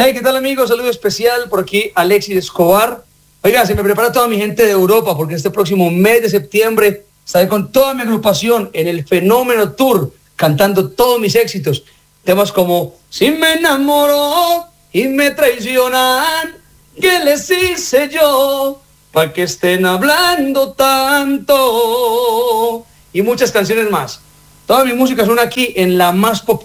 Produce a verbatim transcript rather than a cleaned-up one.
Hey, ¿qué tal, amigos? Saludo especial por aquí, Alexis Escobar. Oiga, se me prepara toda mi gente de Europa porque este próximo mes de septiembre estaré con toda mi agrupación en el Fenómeno Tour, cantando todos mis éxitos. Temas como Si me enamoró y me traicionan, ¿qué les hice yo para que estén hablando tanto? Y muchas canciones más. Toda mi música suena aquí en la más popular.